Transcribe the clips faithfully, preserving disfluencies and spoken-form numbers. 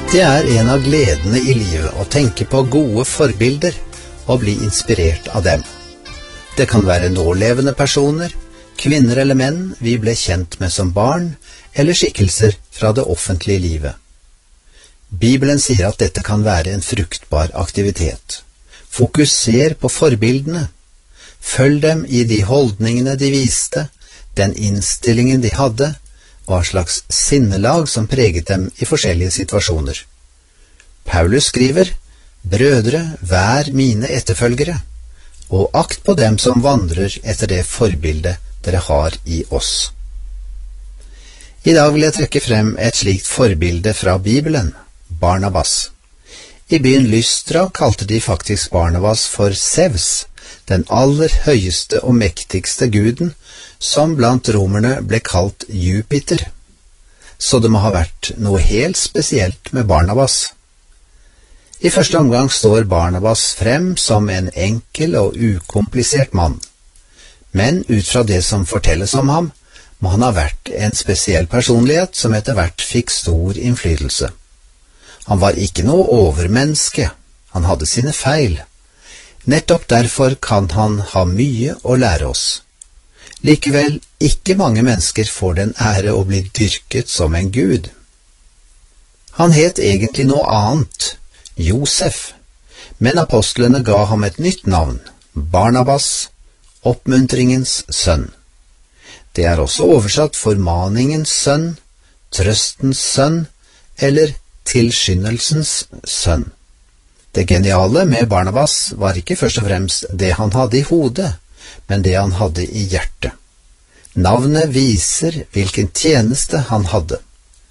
Det er en av gledene i livet å tenke på gode forbilder og bli inspirert av dem. Det kan være nålevende personer, kvinner eller menn vi ble kjent med som barn, eller skikkelser fra det offentlige livet. Bibelen sier at dette kan være en fruktbar aktivitet. Fokuser på forbildene. Følg dem i de holdningene de viste, den innstillingen de hadde, hva slags sinnelag som preget dem i forskjellige situasjoner. Paulus skriver, «Brødre, vær mine etterfølgere, og akt på dem som vandrer etter det forbildet dere har i oss.» I dag vil jeg trekke frem et slikt forbilde fra Bibelen, Barnabas. I byen Lystra kalte de faktisk Barnabas for Zeus, den aller høyeste og mektigste guden, som blant romerne ble kalt Jupiter. Så det må ha vært noe helt spesielt med Barnabas. I første omgang står Barnabas frem som en enkel og ukomplisert mann. Men ut fra det som fortelles om ham, må han ha vært en spesiell personlighet som etter hvert fikk stor innflytelse. Han var ikke noe overmenneske, han hadde sine feil. Nettopp derfor kan han ha mye å lære oss. Likevel, ikke mange mennesker får den ære å bli dyrket som en gud. Han het egentlig noe annet, Josef, men apostlene ga ham et nytt navn, Barnabas, oppmuntringens sønn. Det er også oversatt formaningens sønn, trøstens sønn eller tilskyndelsens sønn. Det geniale med Barnabas var ikke først og fremst det han hadde i hodet, men det han hadde i hjertet. Navnet viser hvilken tjeneste han hadde.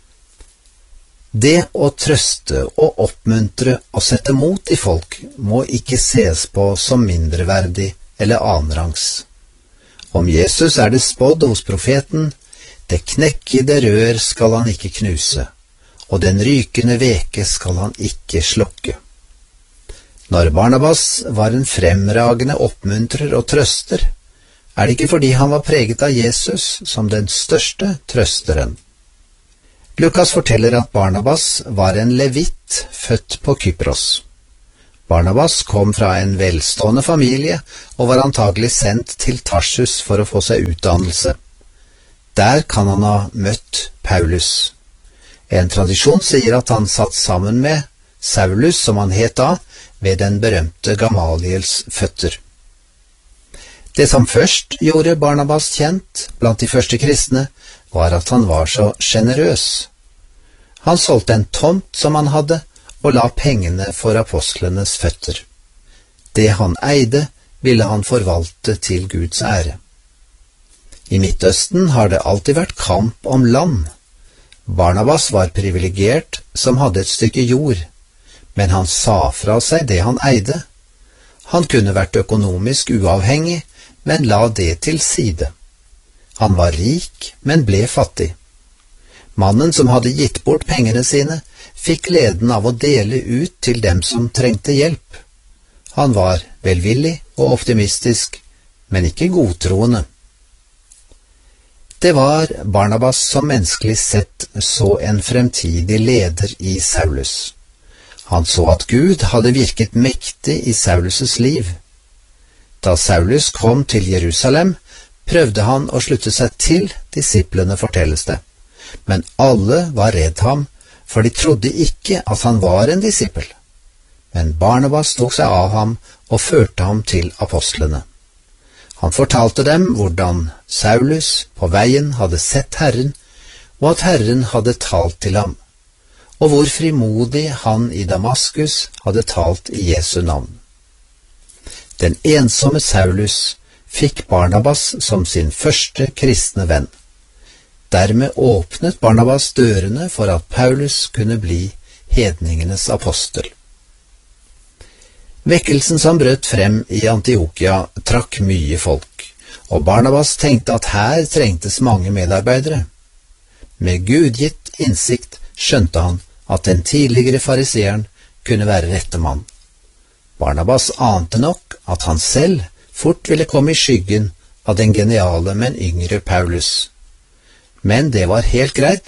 Det å trøste og oppmuntre og sette mot i folk må ikke ses på som mindreverdig eller annenrangs. Om Jesus er det spådd hos profeten, det knekkede rør skal han ikke knuse, og den rykende veke skal han ikke slokke. Når Barnabas var en fremragende oppmuntrer og trøster, er det ikke fordi han var preget av Jesus som den største trøsteren. Lukas forteller at Barnabas var en levitt født på Kypros. Barnabas kom fra en velstående familie og var antagelig sendt til Tarsus for å få seg utdannelse. Der kan han ha møtt Paulus. En tradisjon sier at han satt sammen med Saulus, som han het da, ved den berømte Gamaliels føtter. Det som først gjorde Barnabas kjent blant de første kristne, var at han var så generøs. Han solgte en tomt som han hadde, og la pengene for apostlenes føtter. Det han eide, ville han forvalte til Guds ære. I Midtøsten har det alltid vært kamp om land. Barnabas var privilegert som hadde et stykke jord, men han sa fra seg det han eide. Han kunne vært økonomisk uavhengig, men la det til side. Han var rik, men ble fattig. Mannen som hadde gitt bort pengene sine, fikk gleden av å dele ut til dem som trengte hjelp. Han var velvillig og optimistisk, men ikke godtroende. Det var Barnabas som menneskelig sett så en fremtidig leder i Saulus. Han så at Gud hadde virket mektig i Saulus' liv. Da Saulus kom til Jerusalem, prøvde han å slutte seg til disiplene, fortelles det. Men alle var redd ham, for de trodde ikke at han var en disippel. Men Barnabas tok seg av ham og førte ham til apostlene. Han fortalte dem hvordan Saulus på veien hadde sett Herren, og at Herren hadde talt til ham, og hvor frimodig han i Damaskus hadde talt i Jesu navn. Den ensomme Saulus fikk Barnabas som sin første kristne venn. Dermed åpnet Barnabas dørene for at Paulus kunne bli hedningenes apostel. Vekkelsen som brøt frem i Antiokia trakk mye folk, og Barnabas tenkte at her trengtes mange medarbeidere. Med gudgitt innsikt skjønte han at den tidligere fariseeren kunne være rette mann. Barnabas ante nok at han selv fort ville komme i skyggen av den geniale, men yngre Paulus. Men det var helt greit,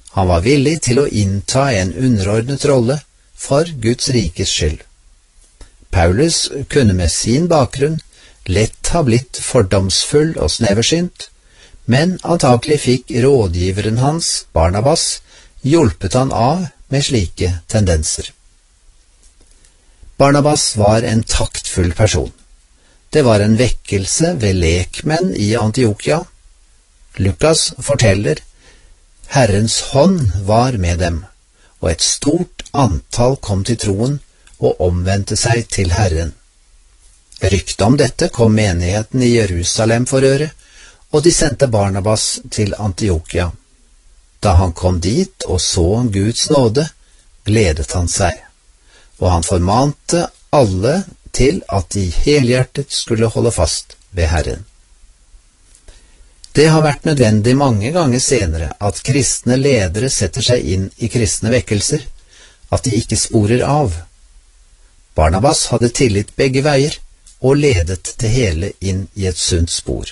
Han var villig til å innta en underordnet rolle for Guds rikes skyld. Paulus kunne med sin bakgrunn lett ha blitt fordomsfull og sneversynt, men antakelig fikk rådgiveren hans, Barnabas, hjulpet han av med slike tendenser. Barnabas var en taktfull person. Det var en vekkelse ved lekmenn i Antiokia. Lukas forteller, Herrens hånd var med dem, og et stort antall kom til troen og omvendte seg til Herren. Ryktet om dette kom menigheten i Jerusalem for øre, og de sendte Barnabas til Antiokia. Da han kom dit og så Guds nåde, gledet han seg, og han formante alle til at de helhjertet skulle holde fast ved Herren. Det har vært nødvendig mange ganger senere at kristne ledere setter seg inn i kristne vekkelser, at de ikke sporer av. Barnabas hadde tillit begge veier og ledet det hele inn i et sunt spor.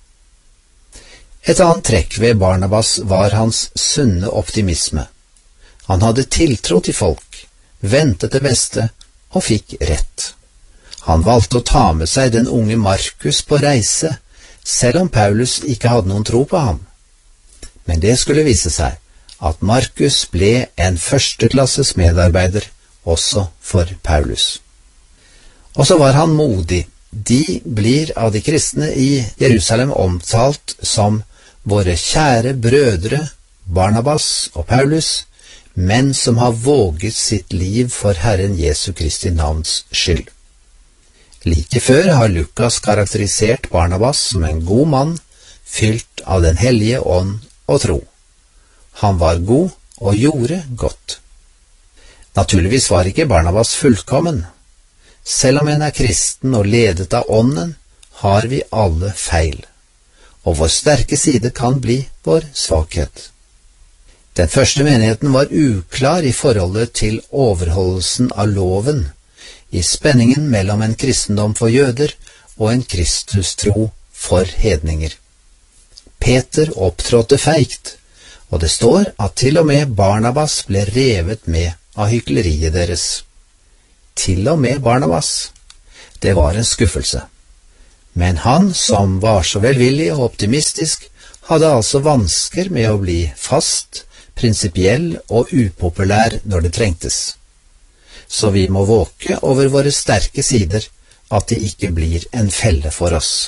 Et annet trekk ved Barnabas var hans sunne optimisme. Han hadde tiltro til folk, ventet det beste og fikk rett. Han valgte å ta med seg den unge Markus på reise, selv om Paulus ikke hadde noen tro på ham. Men det skulle vise seg at Markus ble en førsteklasses medarbeider også for Paulus. Og så var han modig. De blir av de kristne i Jerusalem omtalt som våre kjære brødre, Barnabas og Paulus, menn som har våget sitt liv for Herren Jesu Kristi navns skyld. Like før har Lukas karakterisert Barnabas som en god mann, fylt av den hellige ånd og tro. Han var god og gjorde godt. Naturligvis var ikke Barnabas fullkommen. Selv om en er kristen og ledet av ånden, har vi alle feil, og vår sterke side kan bli vår svakhet. Den første menigheten var uklar i forholdet til overholdelsen av loven, i spenningen mellom en kristendom for jøder og en kristustro for hedninger. Peter opptrådte feigt, og det står at til og med Barnabas ble revet med av hykleriet deres. Til og med Barnabas. Det var en skuffelse. Men han, som var så velvillig og optimistisk, hadde altså vansker med å bli fast, prinsipiell og upopulær når det trengtes. Så vi må våke over våre sterke sider, at det ikke blir en felle for oss.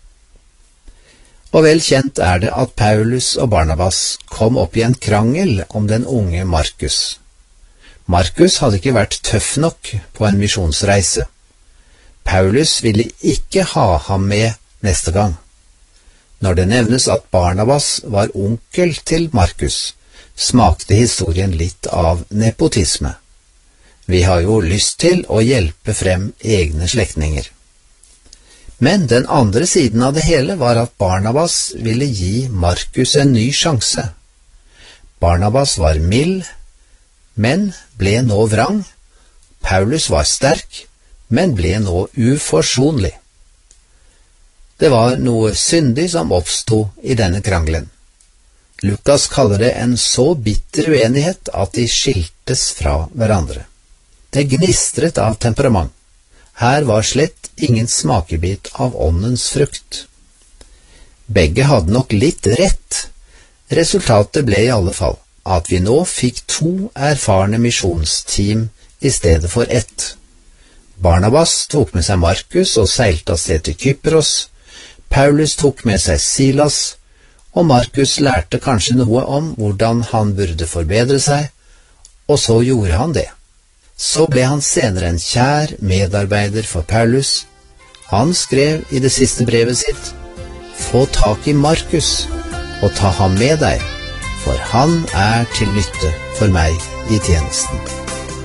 Og vel kjent er det at Paulus og Barnabas kom opp i en krangel om den unge Markus. Markus hadde ikke vært tøff nok på en misjonsreise. Paulus ville ikke ha ham med neste gang. Når det nevnes at Barnabas var onkel til Markus, smakte historien litt av nepotisme. Vi har jo lyst til å hjelpe frem egne slektninger. Men den andre siden av det hele var at Barnabas ville gi Markus en ny sjanse. Barnabas var mild, men ble nå vrang. Paulus var sterk, men ble nå uforsonlig. Det var noe syndig som oppsto i denne krangelen. Lukas kaller det en så bitter uenighet at de skiltes fra hverandre. Det gnistret av temperament. Her var slett ingen smakebit av åndens frukt. Begge hadde nok litt rett. Resultatet ble i alle fall at vi nå fikk to erfarne misjonsteam i stedet for ett. Barnabas tok med seg Markus og seilte av sted til Kypros. Paulus tok med seg Silas, og Markus lærte kanskje noe om hvordan han burde forbedre seg, og så gjorde han det. Så ble han senere en kjær medarbeider for Paulus. Han skrev i det siste brevet sitt: «Få tak i Markus, og ta ham med deg, for han er til nytte for meg i tjenesten.»